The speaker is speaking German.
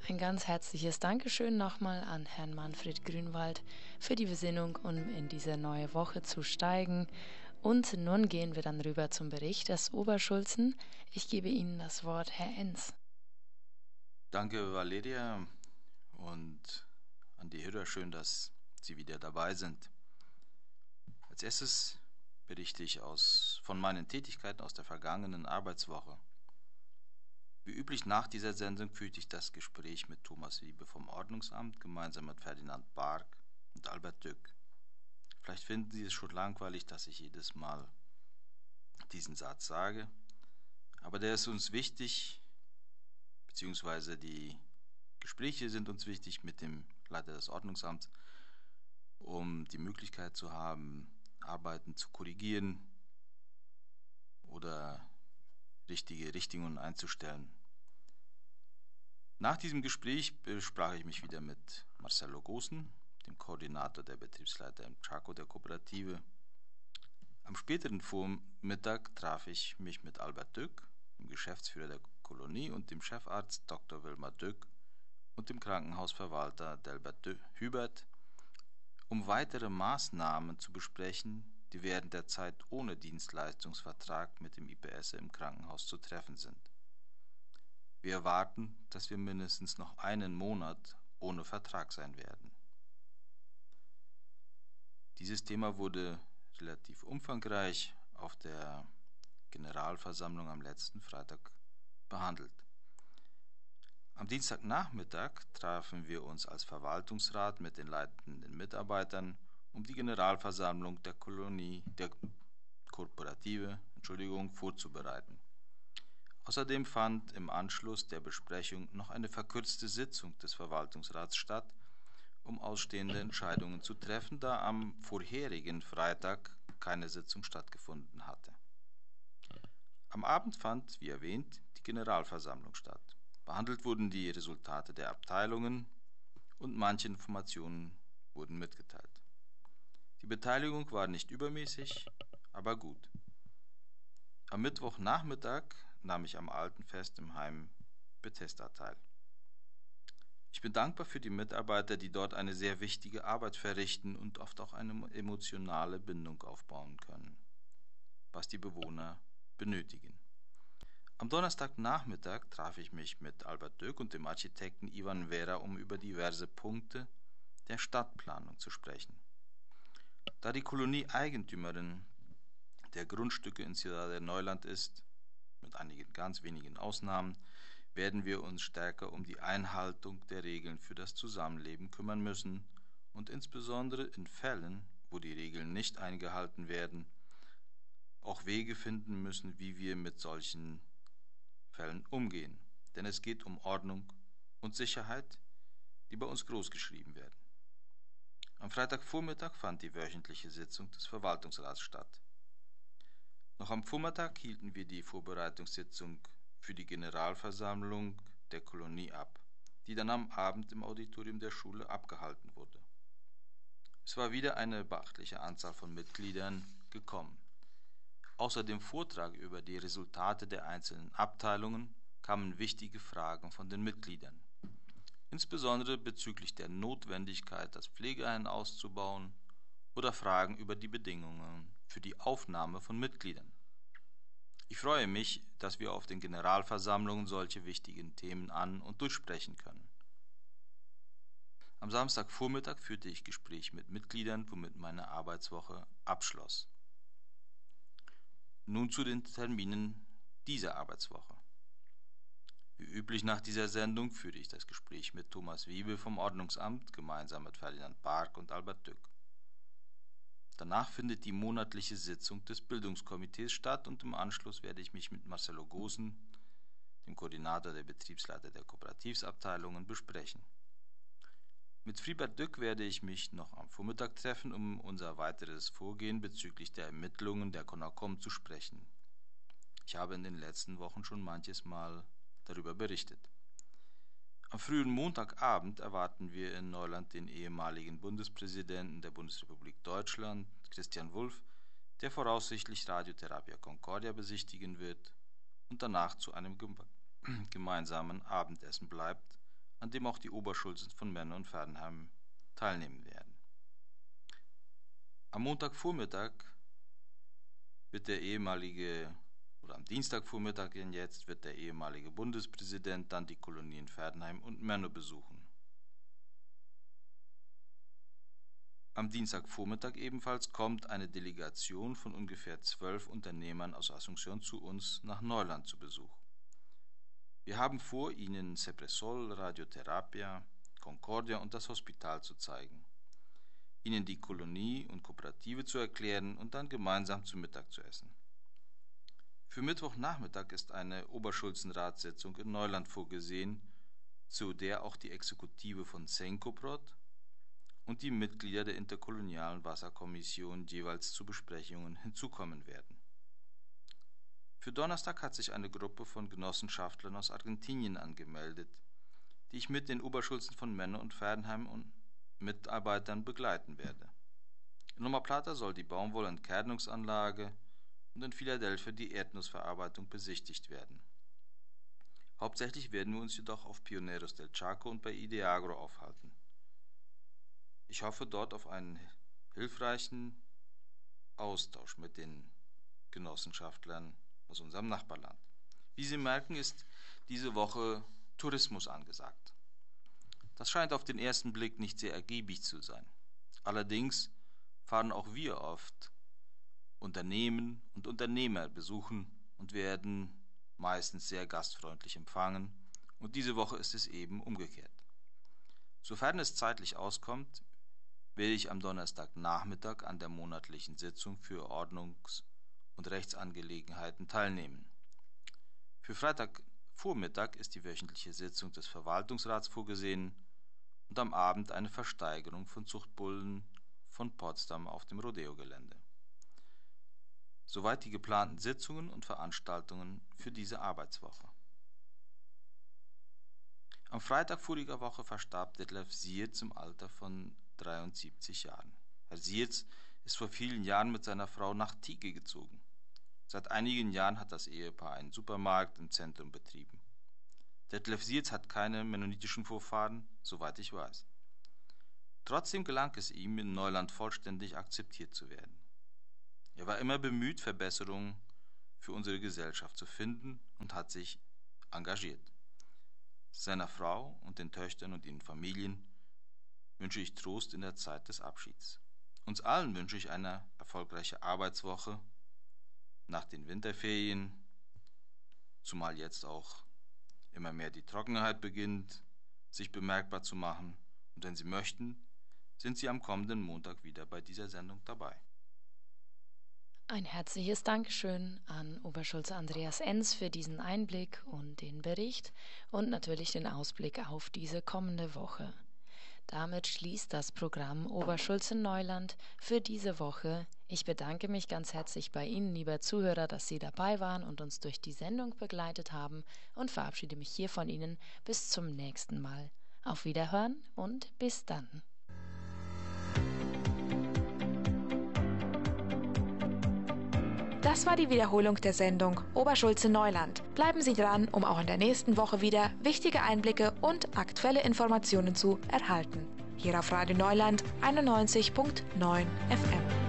Ein ganz herzliches Dankeschön nochmal an Herrn Manfred Grünwald für die Besinnung, um in diese neue Woche zu steigen. Und nun gehen wir dann rüber zum Bericht des Oberschulzen. Ich gebe Ihnen das Wort, Herr Enz. Danke, Valeria, und an die Hörer, schön, dass Sie wieder dabei sind. Als erstes berichte ich von meinen Tätigkeiten aus der vergangenen Arbeitswoche. Wie üblich nach dieser Sendung führte ich das Gespräch mit Thomas Wiebe vom Ordnungsamt gemeinsam mit Ferdinand Bark und Albert Dück. Vielleicht finden Sie es schon langweilig, dass ich jedes Mal diesen Satz sage, aber der ist uns wichtig, beziehungsweise die Gespräche sind uns wichtig mit dem Leiter des Ordnungsamts, um die Möglichkeit zu haben, Arbeiten zu korrigieren oder richtige Richtungen einzustellen. Nach diesem Gespräch besprach ich mich wieder mit Marcelo Gosen, dem Koordinator der Betriebsleiter im Chaco der Kooperative. Am späteren Vormittag traf ich mich mit Albert Dück, dem Geschäftsführer der Kolonie, und dem Chefarzt Dr. Wilmar Dück und dem Krankenhausverwalter Delbert Hubert, um weitere Maßnahmen zu besprechen, die während der Zeit ohne Dienstleistungsvertrag mit dem IPS im Krankenhaus zu treffen sind. Wir erwarten, dass wir mindestens noch einen Monat ohne Vertrag sein werden. Dieses Thema wurde relativ umfangreich auf der Generalversammlung am letzten Freitag behandelt. Am Dienstagnachmittag trafen wir uns als Verwaltungsrat mit den leitenden Mitarbeitern, um die Generalversammlung der Kooperative vorzubereiten. Außerdem fand im Anschluss der Besprechung noch eine verkürzte Sitzung des Verwaltungsrats statt, um ausstehende Entscheidungen zu treffen, da am vorherigen Freitag keine Sitzung stattgefunden hatte. Am Abend fand, wie erwähnt, die Generalversammlung statt. Behandelt wurden die Resultate der Abteilungen und manche Informationen wurden mitgeteilt. Die Beteiligung war nicht übermäßig, aber gut. Am Mittwochnachmittag nahm ich am Altenfest im Heim Bethesda teil. Ich bin dankbar für die Mitarbeiter, die dort eine sehr wichtige Arbeit verrichten und oft auch eine emotionale Bindung aufbauen können, was die Bewohner benötigen. Am Donnerstagnachmittag traf ich mich mit Albert Dück und dem Architekten Ivan Vera, um über diverse Punkte der Stadtplanung zu sprechen. Da die Kolonie Eigentümerin der Grundstücke in Ciudad del Neuland ist, mit einigen ganz wenigen Ausnahmen, werden wir uns stärker um die Einhaltung der Regeln für das Zusammenleben kümmern müssen und insbesondere in Fällen, wo die Regeln nicht eingehalten werden, auch Wege finden müssen, wie wir mit solchen Fällen umgehen. Denn es geht um Ordnung und Sicherheit, die bei uns großgeschrieben werden. Am Freitagvormittag fand die wöchentliche Sitzung des Verwaltungsrats statt. Noch am Vormittag hielten wir die Vorbereitungssitzung für die Generalversammlung der Kolonie ab, die dann am Abend im Auditorium der Schule abgehalten wurde. Es war wieder eine beachtliche Anzahl von Mitgliedern gekommen. Außer dem Vortrag über die Resultate der einzelnen Abteilungen kamen wichtige Fragen von den Mitgliedern, insbesondere bezüglich der Notwendigkeit, das Pflegeheim auszubauen, oder Fragen über die Bedingungen für die Aufnahme von Mitgliedern. Ich freue mich, dass wir auf den Generalversammlungen solche wichtigen Themen an- und durchsprechen können. Am Samstagvormittag führte ich Gespräche mit Mitgliedern, womit meine Arbeitswoche abschloss. Nun zu den Terminen dieser Arbeitswoche. Wie üblich nach dieser Sendung führte ich das Gespräch mit Thomas Wiebe vom Ordnungsamt gemeinsam mit Ferdinand Bark und Albert Dück. Danach findet die monatliche Sitzung des Bildungskomitees statt und im Anschluss werde ich mich mit Marcelo Gosen, dem Koordinator der Betriebsleiter der Kooperativsabteilungen, besprechen. Mit Friedbert Dück werde ich mich noch am Vormittag treffen, um unser weiteres Vorgehen bezüglich der Ermittlungen der CONACOM zu sprechen. Ich habe in den letzten Wochen schon manches Mal darüber berichtet. Am frühen Montagabend erwarten wir in Neuland den ehemaligen Bundespräsidenten der Bundesrepublik Deutschland, Christian Wulff, der voraussichtlich Radio Terapia Concordia besichtigen wird und danach zu einem gemeinsamen Abendessen bleibt, an dem auch die Oberschulzen von Menne und Ferdenheim teilnehmen werden. Am Montagvormittag wird am Dienstagvormittag jetzt wird der ehemalige Bundespräsident dann die Kolonien Ferdenheim und Menne besuchen. Am Dienstagvormittag ebenfalls kommt eine Delegation von ungefähr 12 Unternehmern aus Asunción zu uns nach Neuland zu Besuch. Wir haben vor, ihnen Cepresol, Radioterapia, Concordia und das Hospital zu zeigen, ihnen die Kolonie und Kooperative zu erklären und dann gemeinsam zu Mittag zu essen. Für Mittwochnachmittag ist eine Oberschulzenratssitzung in Neuland vorgesehen, zu der auch die Exekutive von Senkoprod und die Mitglieder der interkolonialen Wasserkommission jeweils zu Besprechungen hinzukommen werden. Für Donnerstag hat sich eine Gruppe von Genossenschaftlern aus Argentinien angemeldet, die ich mit den Oberschulzen von Menne und Ferdenheim und Mitarbeitern begleiten werde. In Loma Plata soll die Baumwollentkernungsanlage und in Philadelphia die Erdnussverarbeitung besichtigt werden. Hauptsächlich werden wir uns jedoch auf Pioneros del Chaco und bei Ideagro aufhalten. Ich hoffe dort auf einen hilfreichen Austausch mit den Genossenschaftlern aus unserem Nachbarland. Wie Sie merken, ist diese Woche Tourismus angesagt. Das scheint auf den ersten Blick nicht sehr ergiebig zu sein. Allerdings fahren auch wir oft Unternehmen und Unternehmer besuchen und werden meistens sehr gastfreundlich empfangen, und diese Woche ist es eben umgekehrt. Sofern es zeitlich auskommt, werde ich am Donnerstagnachmittag an der monatlichen Sitzung für Ordnungs- und Rechtsangelegenheiten teilnehmen. Für Freitagvormittag ist die wöchentliche Sitzung des Verwaltungsrats vorgesehen und am Abend eine Versteigerung von Zuchtbullen von Potsdam auf dem Rodeo-Gelände. Soweit die geplanten Sitzungen und Veranstaltungen für diese Arbeitswoche. Am Freitag voriger Woche verstarb Detlef Siertz im Alter von 73 Jahren. Herr Siertz ist vor vielen Jahren mit seiner Frau nach Tiege gezogen. Seit einigen Jahren hat das Ehepaar einen Supermarkt im Zentrum betrieben. Detlef Siertz hat keine mennonitischen Vorfahren, soweit ich weiß. Trotzdem gelang es ihm, in Neuland vollständig akzeptiert zu werden. Er war immer bemüht, Verbesserungen für unsere Gesellschaft zu finden und hat sich engagiert. Seiner Frau und den Töchtern und ihren Familien wünsche ich Trost in der Zeit des Abschieds. Uns allen wünsche ich eine erfolgreiche Arbeitswoche nach den Winterferien, zumal jetzt auch immer mehr die Trockenheit beginnt, sich bemerkbar zu machen. Und wenn Sie möchten, sind Sie am kommenden Montag wieder bei dieser Sendung dabei. Ein herzliches Dankeschön an Oberschulze Andreas Enz für diesen Einblick und den Bericht und natürlich den Ausblick auf diese kommende Woche. Damit schließt das Programm Oberschulze Neuland für diese Woche. Ich bedanke mich ganz herzlich bei Ihnen, lieber Zuhörer, dass Sie dabei waren und uns durch die Sendung begleitet haben, und verabschiede mich hier von Ihnen bis zum nächsten Mal. Auf Wiederhören und bis dann. Das war die Wiederholung der Sendung Oberschulze Neuland. Bleiben Sie dran, um auch in der nächsten Woche wieder wichtige Einblicke und aktuelle Informationen zu erhalten. Hier auf Radio Neuland 91.9 FM.